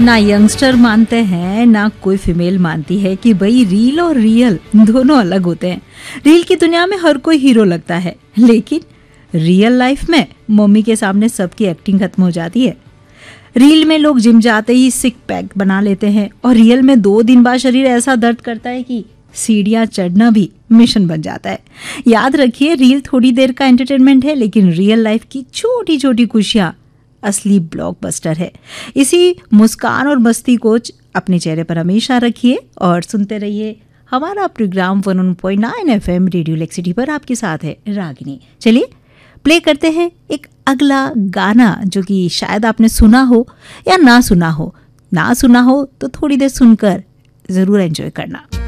ना यंगस्टर मानते हैं ना कोई फीमेल मानती है कि भाई रील और रियल दोनों अलग होते हैं। रील की दुनिया में हर कोई हीरो लगता है, लेकिन रियल लाइफ में मम्मी के सामने सबकी एक्टिंग खत्म हो जाती है। रील में लोग जिम जाते ही सिक पैक बना लेते हैं और रियल में 2 दिन बाद शरीर ऐसा दर्द करता है कि सीढ़ियां चढ़ना भी मिशन बन जाता है। याद रखिए, रील थोड़ी देर का एंटरटेनमेंट है, लेकिन रियल लाइफ की छोटी छोटी खुशियां असली ब्लॉकबस्टर है। इसी मुस्कान और मस्ती को अपने चेहरे पर हमेशा रखिए और सुनते रहिए हमारा programme 101.9 FM radio lake city पर। आपके साथ है रागिनी। चलिए प्ले करते हैं एक अगला गाना जो कि शायद आपने सुना हो या ना सुना हो। ना सुना हो तो थोड़ी देर सुनकर जरूर एंजॉय करना।